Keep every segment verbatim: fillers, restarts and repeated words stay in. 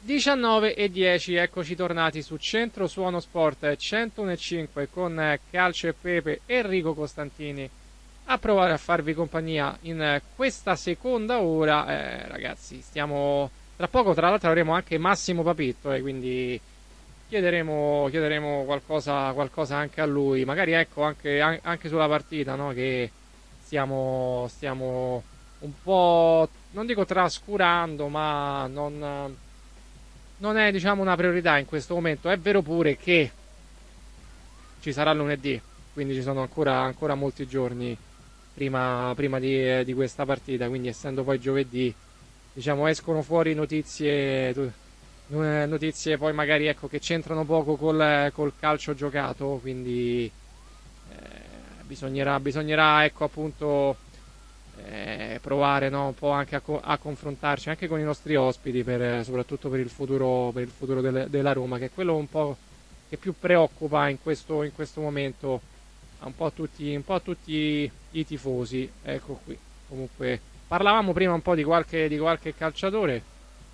diciannove e dieci, eccoci tornati su Centro Suono Sport centouno e cinque con Calcio e Pepe e Enrico Costantini a provare a farvi compagnia in questa seconda ora. Eh, ragazzi, stiamo tra poco, tra l'altro avremo anche Massimo Papitto, eh, quindi chiederemo, chiederemo qualcosa, qualcosa anche a lui, magari ecco anche, anche sulla partita, no? Che stiamo, stiamo un po', non dico trascurando, ma non non è diciamo una priorità in questo momento. È vero pure che ci sarà lunedì, quindi ci sono ancora, ancora molti giorni prima, prima di, di questa partita, quindi essendo poi giovedì diciamo escono fuori notizie notizie poi magari ecco che c'entrano poco col, col calcio giocato, quindi eh, bisognerà, bisognerà ecco appunto eh, provare no, un po' anche a, co- a confrontarci anche con i nostri ospiti per, soprattutto per il futuro, per il futuro del- della Roma, che è quello un po' che più preoccupa in questo, in questo momento un po' tutti, un po' tutti i tifosi. Ecco qui, comunque parlavamo prima un po' di qualche, di qualche calciatore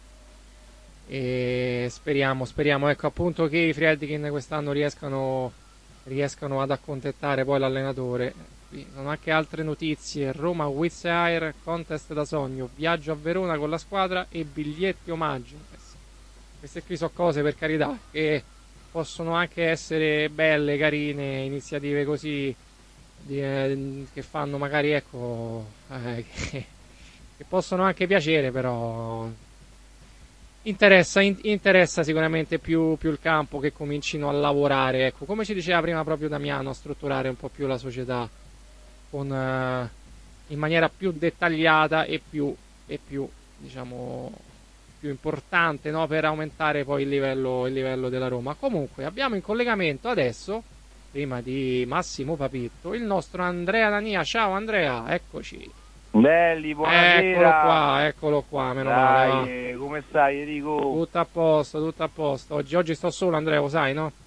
e speriamo, speriamo ecco appunto che i Friedkin quest'anno riescano, riescano ad accontentare poi l'allenatore. Qui sono anche altre notizie: Roma Wizz Air, contest da sogno, viaggio a Verona con la squadra e biglietti omaggio. Queste qui sono cose, per carità, che possono anche essere belle, carine, iniziative così di, eh, che fanno magari ecco eh, che, che possono anche piacere, però interessa, in- interessa sicuramente più, più il campo, che comincino a lavorare, ecco, come ci diceva prima proprio Damiano, a strutturare un po' più la società con, eh, in maniera più dettagliata e più, e più diciamo più importante, no? Per aumentare poi il livello, il livello della Roma. Comunque abbiamo in collegamento adesso, prima di Massimo Papitto, il nostro Andrea Dania. Ciao Andrea, eccoci. Belli, Eccolo buonasera. qua, eccolo qua, meno Dai, male. Va. eh, come stai Enrico? Tutto a posto, tutto a posto. Oggi, oggi sto solo, Andrea, lo sai, no?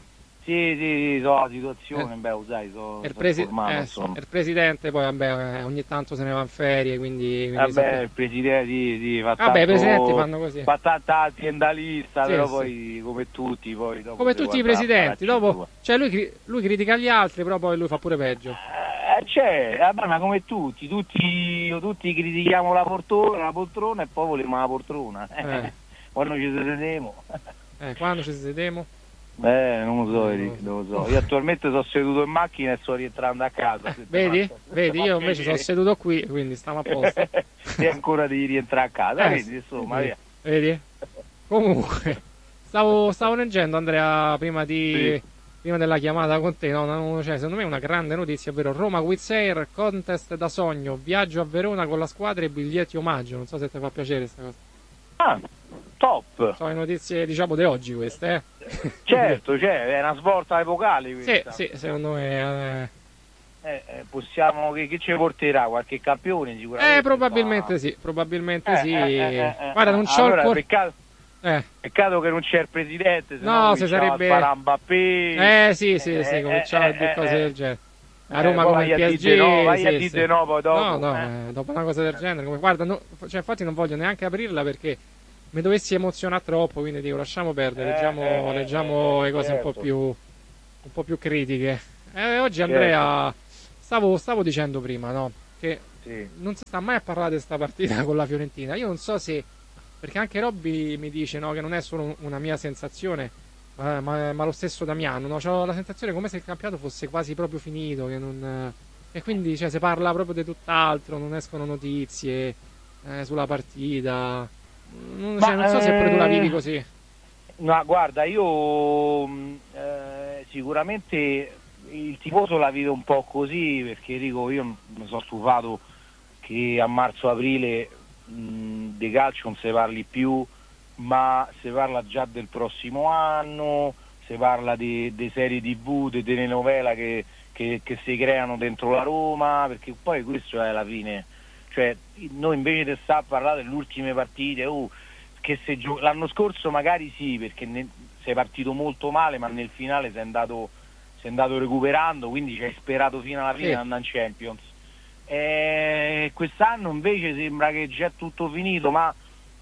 Sì, sì, sì, so la Eh, situazione, beh, lo sai, so, il, so presi- informato, eh, sì, insomma. il presidente poi vabbè, eh, ogni tanto se ne va in ferie, quindi, quindi Vabbè, sappiamo. il presidente sì, sì, fa Vabbè, i presidenti tanto, fanno così. fa tanta aziendalista, Sì, però sì. poi, come tutti, poi dopo Come si tutti i guarda presidenti, l'affaraccio dopo, suo. cioè lui, cri- lui critica gli altri, però poi lui fa pure peggio. Eh, c'è, vabbè, ma come tutti, tutti, tutti critichiamo la poltrona, la poltrona e poi volevamo la poltrona. Eh, Quando ci sedemo. eh, quando ci sedemo? Eh, non lo so, Eh, non lo Eric, so. non lo so. Io attualmente sono seduto in macchina e sto rientrando a casa. Eh, se te vedi? fa- se te Vedi, fa io invece sono piacere. seduto qui, quindi stiamo a posto. E ancora devi rientrare a casa, Eh, vedi, insomma, vedi, via. vedi? Comunque, stavo, stavo leggendo, Andrea, prima Sì. di, prima della chiamata con te, no? No, cioè, secondo me è una grande notizia, ovvero Roma Wizz Air, contest da sogno, viaggio a Verona con la squadra e biglietti omaggio. Non so se ti fa piacere questa cosa. Ah, top. Sono le notizie, diciamo, di oggi queste, eh? Certo, cioè, è una svolta epocale Sì, questa. sì, secondo me. Eh, Eh, eh, possiamo, che, che ci porterà? Qualche campione sicuramente? eh, probabilmente ma- sì, probabilmente Eh, sì. eh, eh, eh, eh, Guarda, eh. non c'ho il Allora, cuore. peccato, Eh, peccato che non c'è il presidente, se no no, se cominciamo a sarebbe. sparare a Mbappé. Eh, sì, sì, Eh, sì, eh, cominciamo a eh, dire eh, cose eh. del genere. A Eh, Roma poi come il vai a P S dire no, G, vai a sì, dire sì. no poi No, dopo. no, eh. eh, dopo una cosa del genere, come, guarda, no, cioè, infatti non voglio neanche aprirla perché mi dovessi emozionare troppo, quindi dico lasciamo perdere, Eh, leggiamo, eh, eh, leggiamo eh, le cose un po' certo, più, un po' più critiche. Eh, oggi certo, Andrea, stavo, stavo dicendo prima, no, che sì. non si sta mai a parlare di questa partita con la Fiorentina. Io non so se, perché anche Robby mi dice no, che non è solo una mia sensazione, ma, ma- ma lo stesso Damiano, no? C'ho la sensazione come se il campionato fosse quasi proprio finito, che non, e quindi cioè, si parla proprio di tutt'altro, non escono notizie eh, sulla partita. Non, cioè, non Ma so se pure tu la vivi eh, così. no, guarda, io mh, eh, sicuramente il tifoso la vive un po' così, perché dico, io mi sono stufato che a marzo-aprile mh, di calcio non si parli più, ma si parla già del prossimo anno, si parla di, di serie tivù, di telenovela che, che, che si creano dentro la Roma, perché poi questo è la fine. Cioè, noi invece di stare a parlare delle ultime partite, uh, che se gio- l'anno scorso magari sì, perché ne- sei partito molto male, ma nel finale sei andato, sei andato recuperando, quindi ci hai sperato fino alla fine di Sì. andare in Champions. E quest'anno invece sembra che già è tutto finito, ma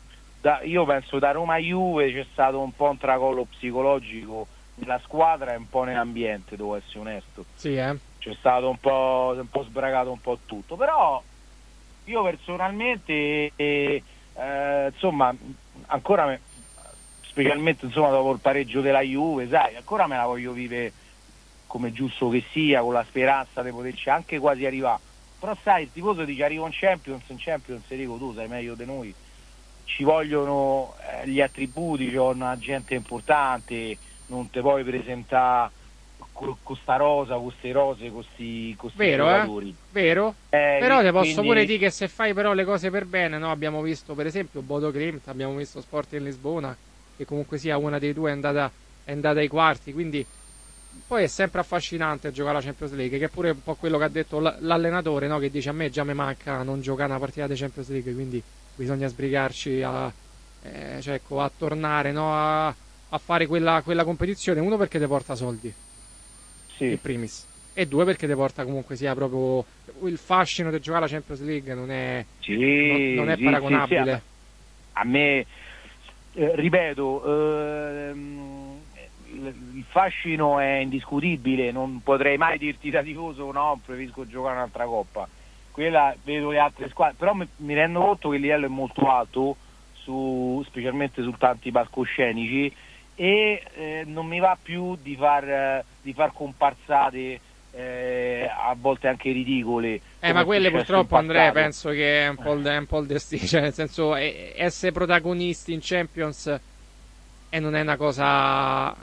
da, io penso da Roma a Juve c'è stato un po' un tracollo psicologico nella squadra e un po' nell'ambiente, devo essere onesto. Sì, eh. C'è stato un po', un po' sbragato un po' tutto, però io personalmente eh, eh, insomma ancora me, specialmente insomma dopo il pareggio della Juve, sai, ancora me la voglio vivere come giusto che sia, con la speranza di poterci anche quasi arrivare. Però sai, il tifoso dice arrivo in Champions, in Champions dico tu sai meglio di noi, ci vogliono eh, gli attributi, c'è una gente importante, non te puoi presentare con sta rosa, con queste rose, con questi Vero, giocatori. Eh? Vero? Eh, però te posso quindi... pure dire che se fai però le cose per bene, no? Abbiamo visto per esempio Bodo Glimt, abbiamo visto Sporting Lisbona, che comunque sia una dei due è andata, è andata ai quarti, quindi poi è sempre affascinante giocare alla Champions League, che è pure un po' quello che ha detto l'allenatore, no? Che dice a me già mi manca non giocare una partita di Champions League, quindi bisogna sbrigarci a, eh, cioè, ecco, a tornare, no? a, a fare quella, quella competizione, uno perché ti porta soldi, sì. in primis, e due perché ti porta comunque sia proprio il fascino di giocare alla Champions League non è, sì, non, non è sì, paragonabile. Sì, sì. A me, eh, ripeto, ehm, il fascino è indiscutibile, non potrei mai dirti da tifoso no, preferisco giocare un'altra coppa, quella vedo le altre squadre, però mi, mi rendo conto che il livello è molto alto, su, specialmente su tanti palcoscenici, e eh, non mi va più di far, di far comparsate eh, a volte anche ridicole. Eh, ma quelle purtroppo, Andrea, penso che è un po' il, è un po' il destino, cioè nel senso è, essere protagonisti in Champions e non è una cosa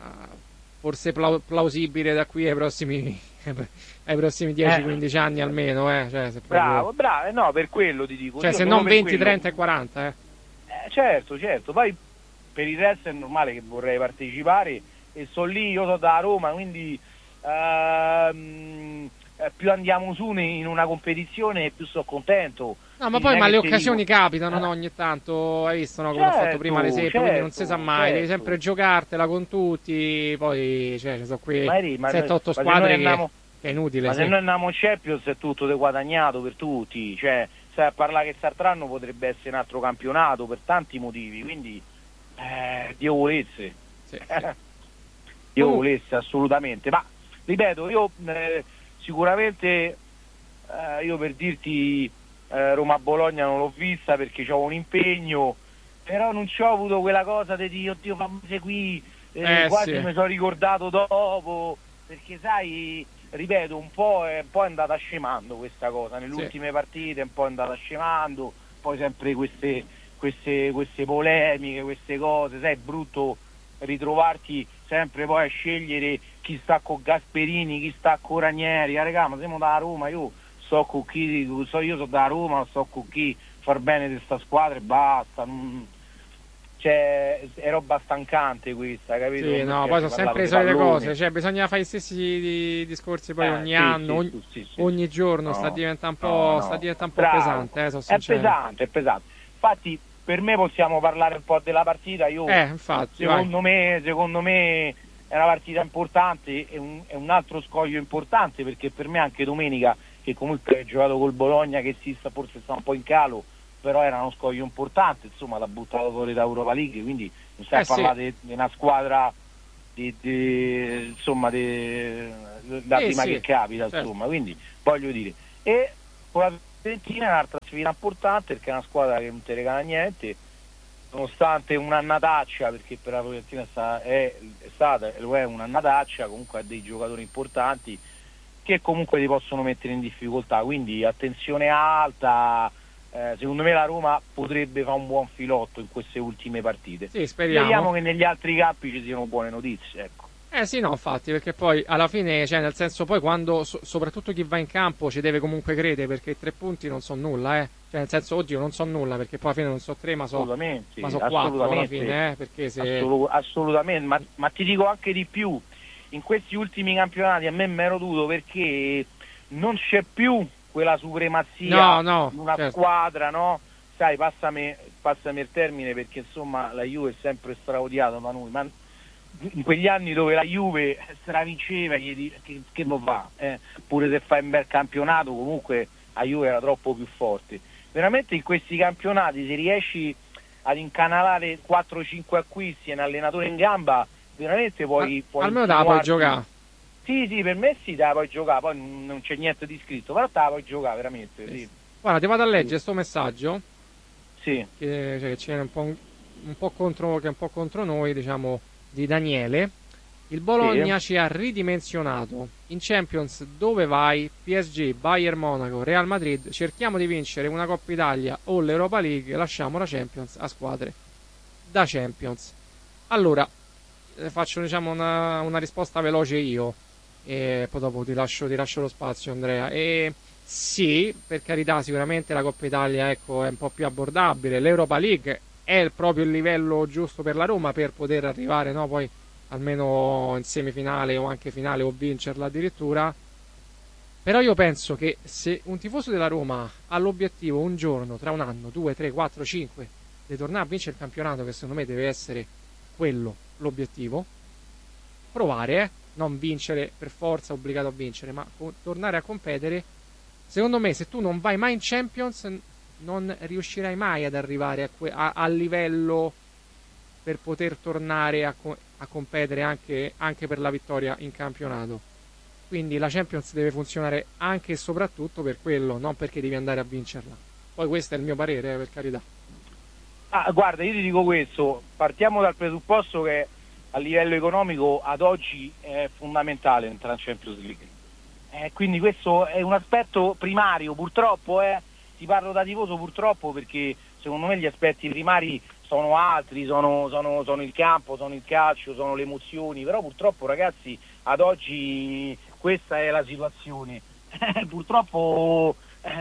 forse plausibile da qui ai prossimi ai prossimi dieci quindici anni almeno, eh. Cioè, se proprio... Bravo, bravo, eh no, per quello ti dico. Cioè, io se non venti, quello... trenta e quaranta, eh. eh. Certo, certo, poi per il resto è normale che vorrei partecipare e sto lì, io sono da Roma, quindi ehm, più andiamo su in una competizione più sono contento. No, ma poi ma le occasioni dico... capitano, no? Ogni tanto, hai visto, no? Come certo, ho fatto prima l'esempio, certo, quindi non si sa mai, certo. Devi sempre giocartela con tutti, poi cioè ci sono qui sette otto squadre andiamo... che è inutile. Ma sì. se noi andiamo in Champions è tutto de guadagnato per tutti, cioè sai a parlare che quest'altro potrebbe essere un altro campionato per tanti motivi, quindi eh, Dio volesse. Sì, sì. Dio uh. volesse assolutamente, ma ripeto, io eh, sicuramente eh, io per dirti Eh, Roma-Bologna non l'ho vista perché c'ho un impegno, però non c'ho avuto quella cosa di dire oddio fammi seguire, eh, eh, quasi sì. Mi sono ricordato dopo, perché sai, ripeto, un po' è, un po' è andata scemando questa cosa, nelle sì. ultime partite un po' è andata scemando, poi sempre queste, queste, queste polemiche, queste cose, sai, è brutto ritrovarti sempre poi a scegliere chi sta con Gasperini, chi sta con Ranieri, ah, raga, ma siamo da Roma, io so con chi, so, io sono da Roma, so con chi far bene di questa squadra e basta, non... cioè è roba stancante questa, capito? Sì, no, poi sono sempre le solite cose, cioè bisogna fare gli stessi discorsi poi eh, ogni sì, anno, sì, ogni, sì, sì, ogni giorno, no, sta diventando un po', no, sta diventando un po' pesante, eh, sono è pesante, è pesante. Infatti per me possiamo parlare un po' della partita, io eh, infatti, secondo me, secondo me è una partita importante, è un, è un altro scoglio importante, perché per me anche domenica, che comunque ha giocato col Bologna che si sta, forse sta un po' in calo, però era uno scoglio importante, insomma l'ha buttato fuori da Europa League, quindi non stai eh, a parlare sì. di una squadra di, di, insomma di, da eh, prima sì. che capita, certo. Insomma, quindi voglio dire, e con la Fiorentina è un'altra sfida importante perché è una squadra che non ti regala niente, nonostante un'annataccia, perché per la Fiorentina è, è stata e lo è un'annataccia, comunque ha dei giocatori importanti che comunque ti possono mettere in difficoltà, quindi attenzione alta, eh, secondo me la Roma potrebbe fare un buon filotto in queste ultime partite. Sì, speriamo. Speriamo che negli altri campi ci siano buone notizie, ecco. Eh sì, no, infatti, perché poi alla fine, cioè nel senso poi quando, so, soprattutto chi va in campo ci deve comunque credere, perché i tre punti non sono nulla, eh. Cioè nel senso, oddio, non so nulla, perché poi alla fine non so tre, ma so, ma so quattro alla fine, eh, perché se... Assolu- assolutamente, ma, ma ti dico anche di più. In questi ultimi campionati a me mi ero dovuto, perché non c'è più quella supremazia no, no, di una certo. squadra, no? Sai, passami, passami il termine, perché insomma la Juve è sempre straodiata da noi, ma in quegli anni dove la Juve stravinceva, che, che non va, eh? Pure se fai un bel campionato comunque la Juve era troppo più forte. Veramente in questi campionati, se riesci ad incanalare quattro cinque acquisti e un allenatore in gamba, veramente puoi, Al, puoi almeno te la puoi giocare. Sì, sì, per me sì, te la puoi giocare, poi non c'è niente di scritto, però te la puoi giocare veramente, sì. Guarda, ti vado a leggere sto messaggio. Sì. Che, cioè, che c'è un po', un po' contro, che è un po' contro noi, diciamo, di Daniele. Il Bologna Sì. ci ha ridimensionato. In Champions dove vai? P S G, Bayern Monaco, Real Madrid. Cerchiamo di vincere una Coppa Italia o l'Europa League. Lasciamo la Champions a squadre da Champions. Allora, eh, faccio diciamo una, una risposta veloce io. E poi dopo ti lascio, ti lascio lo spazio, Andrea. E sì, per carità, sicuramente la Coppa Italia, ecco, è un po' più abbordabile. L'Europa League è proprio il livello giusto per la Roma per poter arrivare, no, poi almeno in semifinale o anche finale o vincerla addirittura. Però io penso che se un tifoso della Roma ha l'obiettivo un giorno, tra un anno, due, tre, quattro, cinque, di tornare a vincere il campionato, che secondo me deve essere quello l'obiettivo, provare, eh, non vincere per forza, obbligato a vincere, ma co- tornare a competere. Secondo me, se tu non vai mai in Champions, non riuscirai mai ad arrivare a, que- a-, a livello per poter tornare a, co- a competere anche, anche per la vittoria in campionato. Quindi la Champions deve funzionare anche e soprattutto per quello, non perché devi andare a vincerla. Poi questo è il mio parere, eh, per carità. Ah, guarda, io ti dico questo, partiamo dal presupposto che a livello economico ad oggi è fondamentale entrare in Champions League. Eh, quindi questo è un aspetto primario, purtroppo, eh, ti parlo da tifoso purtroppo perché secondo me gli aspetti primari sono altri, sono, sono, sono il campo, sono il calcio, sono le emozioni, però purtroppo ragazzi ad oggi questa è la situazione. Purtroppo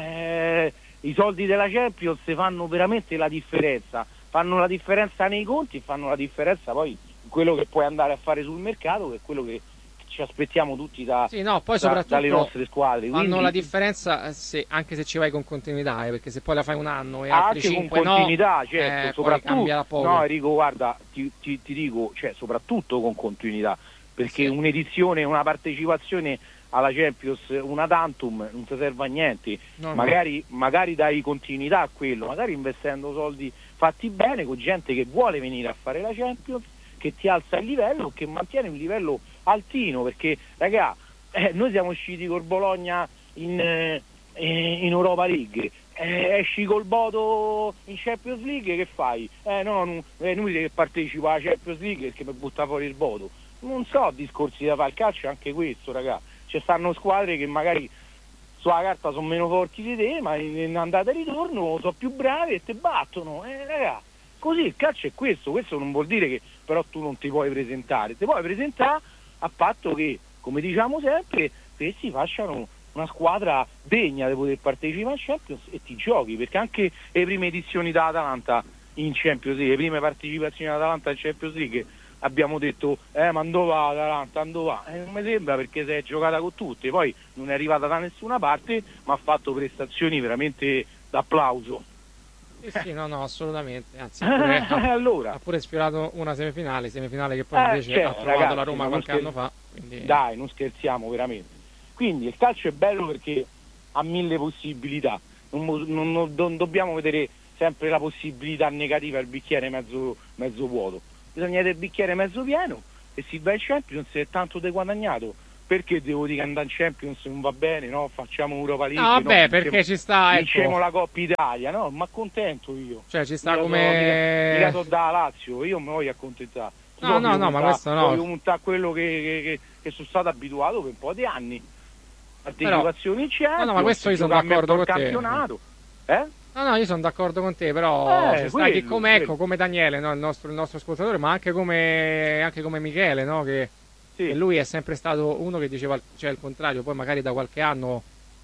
eh, i soldi della Champions fanno veramente la differenza, fanno la differenza nei conti, fanno la differenza poi in quello che puoi andare a fare sul mercato, che è quello che ci aspettiamo tutti da, sì, no, poi da, soprattutto dalle nostre squadre. fanno Quindi, la differenza se, anche se ci vai con continuità, eh, perché se poi la fai un anno e altri anche cinque con continuità, no, certo, eh, poi soprattutto cambia poco. no Enrico, guarda, ti, ti, ti dico, cioè soprattutto con continuità, perché Sì. un'edizione, una partecipazione alla Champions, una tantum non ti serve a niente, No, magari, magari dai continuità a quello, magari investendo soldi fatti bene con gente che vuole venire a fare la Champions, che ti alza il livello, che mantiene un livello altino, perché raga, eh, noi siamo usciti col Bologna in, eh, in Europa League, eh, esci col Bodo in Champions League, che fai? Eh no, non, è inutile che partecipa alla Champions League perché mi butta fuori il Bodo. Non so discorsi da fare, il calcio è anche questo, raga. Ci stanno squadre che magari sulla carta sono meno forti di te, ma in andata e ritorno sono più bravi e te battono. Eh, raga, così il calcio è questo. Questo non vuol dire che però tu non ti puoi presentare. Ti puoi presentare a patto che, come diciamo sempre, questi facciano una squadra degna di poter partecipare a Champions e ti giochi, perché anche le prime edizioni da Atalanta in Champions League, le prime partecipazioni dall'Atalanta in Champions League, abbiamo detto eh ma dove va l'Atalanta, dove va? Eh, non mi sembra, perché si è giocata con tutte, poi non è arrivata da nessuna parte, ma ha fatto prestazioni veramente d'applauso. Sì, sì, no, no, assolutamente. Anzi, pure, ha, allora, ha pure sfiorato una semifinale, semifinale che poi eh, invece cioè, ha trovato ragazzi, la Roma non qualche scher- anno fa. Quindi... Dai, non scherziamo veramente. Quindi il calcio è bello perché ha mille possibilità, non, non, non, non dobbiamo vedere sempre la possibilità negativa, il bicchiere mezzo, mezzo vuoto. Bisogna vedere il bicchiere mezzo pieno e si va in Champions e tanto de guadagnato. Perché devo dire che andare in Champions non va bene, no? Facciamo Europa League, no, vabbè, no? perché Vincemo, ci sta, vincemo ecco, la Coppa Italia, no? Ma contento io. cioè ci sta Mica come... so, mica, mica so da Lazio, io mi voglio accontentare. No, no, no, ma questo no. Voglio puntare a quello che, che, che, che sono stato abituato per un po' di anni. Partecipazioni in Champions, no, no, ma questo io sono giocare d'accordo il con te. campionato. Eh? No, no, io sono d'accordo con te, però Eh, ci sta quello, chi come, quello. ecco, come Daniele, no? il, nostro, il nostro ascoltatore, ma anche come, anche come Michele, no? che, Sì. che lui è sempre stato uno che diceva cioè, il contrario, poi magari da qualche anno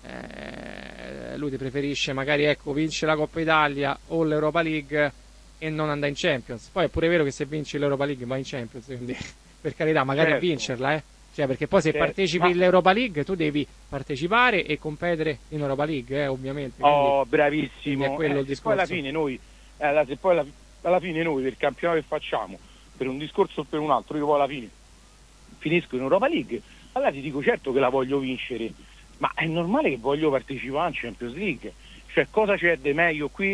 eh, lui ti preferisce magari ecco, vince la Coppa Italia o l'Europa League e non andare in Champions. Poi è pure vero che se vinci l'Europa League vai in Champions, quindi per carità, magari Certo. a vincerla, eh. Cioè, perché poi se Certo, partecipi ma- all'Europa League tu devi partecipare e competere in Europa League, eh, ovviamente. Quindi, Oh, quindi bravissimo. è quello Eh, il se poi discorso. alla fine noi, eh, alla- se poi alla, alla fine noi per il campionato che facciamo, per un discorso o per un altro, io poi alla fine finisco in Europa League, allora ti dico certo che la voglio vincere, ma è normale che voglio partecipare in Champions League. Cioè, cosa c'è di meglio qui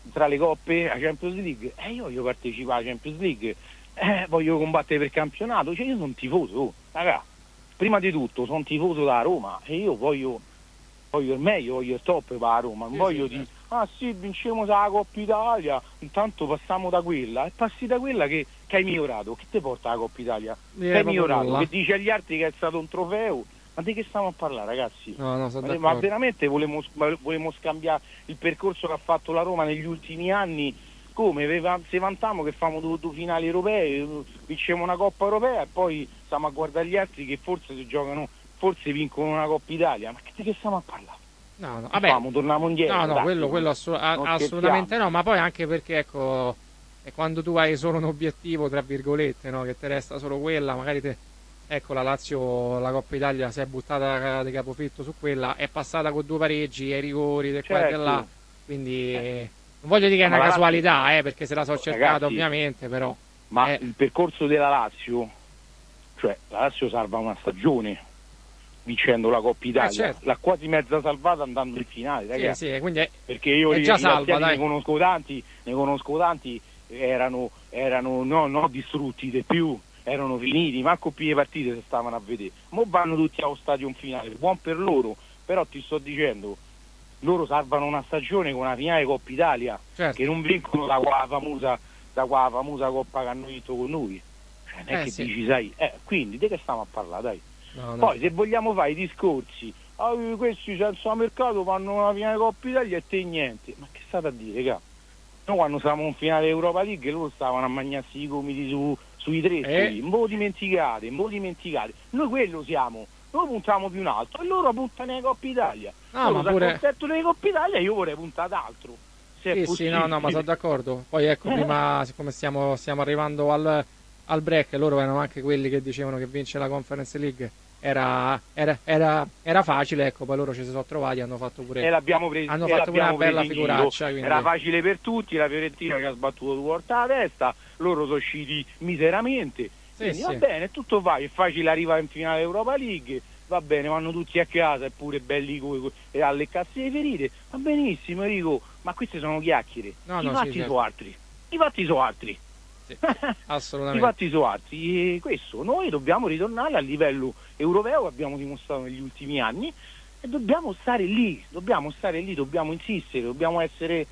tra le coppe a Champions League, e eh, io voglio partecipare alla Champions League, eh, voglio combattere per il campionato, cioè io sono tifoso, oh, raga, prima di tutto sono tifoso da Roma e io voglio voglio il meglio, voglio il top per la Roma, non sì, voglio sì, dire ah sì, vincemo la Coppa Italia, intanto passiamo da quella, e passi da quella che, che hai migliorato, che ti porta la Coppa Italia? Che hai migliorato, che dice agli altri che è stato un trofeo, ma di che stiamo a parlare, ragazzi? No, no, ma, ma veramente volevamo, volevamo scambiare il percorso che ha fatto la Roma negli ultimi anni? Come? Se vantiamo che fanno due, due finali europee, vinciamo una Coppa Europea e poi stiamo a guardare gli altri che forse si giocano, forse vincono una Coppa Italia, ma di che stiamo a parlare? No, no, vabbè, Famo, torniamo indietro. No, no, dai, quello, quello assu- assolutamente no, ma poi anche perché, ecco, è quando tu hai solo un obiettivo, tra virgolette, no, che ti resta solo quella, magari te, ecco, la Lazio, la Coppa Italia si è buttata di capofitto su quella, è passata con due pareggi, ai rigori, del qua e certo. di là, quindi eh. non voglio dire che è una casualità, Lazio, eh, perché se la so cercata ovviamente, però. Ma eh. il percorso della Lazio, cioè la Lazio salva una stagione vincendo la Coppa Italia, eh, certo. l'ha quasi mezza salvata andando in finale, ragazzi. Sì, sì, quindi è, perché io è già salva, dai. ne conosco tanti, ne conosco tanti, erano, erano no, no distrutti di più, erano finiti, manco più le partite si stavano a vedere. Mo vanno tutti allo stadio finale, buon per loro, però ti sto dicendo, loro salvano una stagione con una finale Coppa Italia, certo. che non vincono da quella famosa, da quella famosa Coppa che hanno vinto con noi. Cioè, non è eh, che sì. dici, sai, eh, quindi di che stiamo a parlare, dai? No, no. Poi se vogliamo fare i discorsi, ah, questi senza mercato fanno una finale Coppa Italia e te niente, ma che state a dire, raga? Noi quando stavamo in finale Europa League loro stavano a mangiarsi i gomiti su, sui tre, eh. un po' dimenticate, un po' dimenticate. Noi quello siamo, noi puntiamo più in alto e loro puntano nelle Coppa Italia. No, loro ma pure... concerto delle Coppa Italia io vorrei puntare ad altro. Sì, sì, no, no, ma sono d'accordo. Poi ecco, prima, siccome stiamo, stiamo arrivando al, al break, loro erano anche quelli che dicevano che vince la Conference League. Era, era, era, era facile, ecco, poi loro ci si sono trovati, hanno fatto pure, e l'abbiamo preso, hanno fatto pure una bella figuraccia. Quindi... Era facile per tutti, la Fiorentina che ha sbattuto due volte la testa, loro sono usciti miseramente. Sì, quindi, sì. Va bene, tutto va, è facile arrivare in finale Europa League, va bene, vanno tutti a casa, eppure belli co- e alle cazze di ferite, va benissimo Enrico, ma queste sono chiacchiere, no, i no, fatti sì, sono certo. altri, i fatti sono altri. Sì, assolutamente. I fatti sono altri, e questo noi dobbiamo ritornare a livello europeo che abbiamo dimostrato negli ultimi anni e dobbiamo stare lì, dobbiamo stare lì, dobbiamo insistere, dobbiamo essere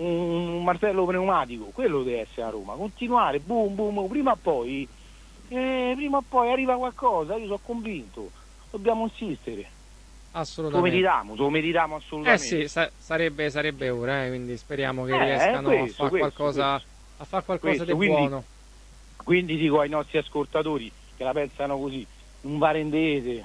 un martello pneumatico, quello deve essere a Roma, continuare, boom boom, boom prima o poi eh, prima o poi arriva qualcosa, io sono convinto, dobbiamo insistere. Assolutamente. Lo meritiamo, lo meritiamo assolutamente. Eh sì, sa- sarebbe, sarebbe ora, eh, quindi speriamo che eh, riescano questo, a fare questo, qualcosa, questo. a fare qualcosa questo, di quindi, buono. Quindi dico ai nostri ascoltatori che la pensano così, non va rendete,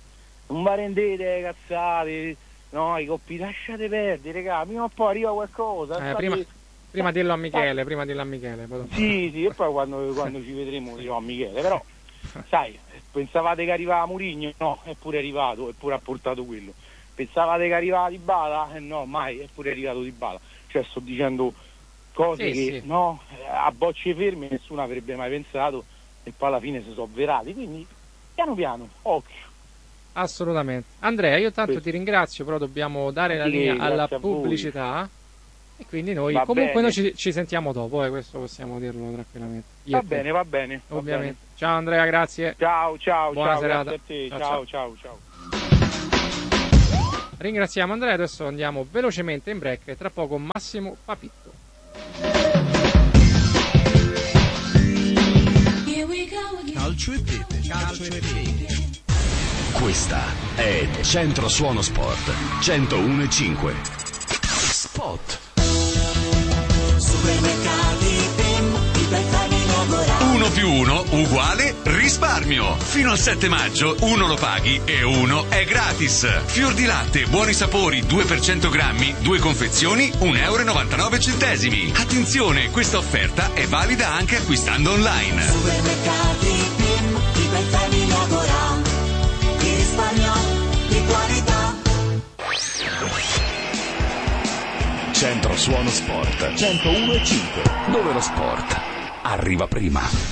non va rendete cazzate, no, i coppi lasciate perdere, raga, prima o poi arriva qualcosa. Eh, prima, prima dillo a Michele, prima dillo a Michele. Sì, sì, e poi quando, quando ci vedremo dirò a Michele, però sai, pensavate che arrivava Mourinho? No, è pure arrivato, eppure ha portato quello. Pensavate che arrivava Dybala? Eh no, mai, è pure arrivato Dybala. Cioè sto dicendo cose sì, che sì. no, a bocce ferme nessuno avrebbe mai pensato e poi alla fine si sono avverati, quindi piano piano, occhio. Assolutamente. Andrea, io tanto Questo. ti ringrazio, però dobbiamo dare la linea sì, alla pubblicità e quindi noi va comunque bene. noi ci, ci sentiamo dopo, eh, questo possiamo dirlo tranquillamente. Io va bene, va bene. Ovviamente. Va bene. Ciao Andrea, grazie. Ciao, ciao, buona ciao, serata. Grazie a te. Ciao, ciao, ciao, ciao. Ringraziamo Andrea, adesso andiamo velocemente in break e tra poco Massimo Papitto. Calcio e pepe, calcio e pepe. Questa è Centro Suono Sport centouno e cinque. Spot. Supermercati Pim, i prezzi lavorati. Uno più uno uguale risparmio. Fino al sette maggio uno lo paghi e uno è gratis. Fior di latte, buoni sapori, due per cento grammi, due confezioni, un euro e novantanove centesimi. Attenzione, questa offerta è valida anche acquistando online. Supermercati Pim, i prezzi lavorati. Di risparmio, di qualità. Centro Suono Sport centouno e cinque, dove lo sport arriva prima.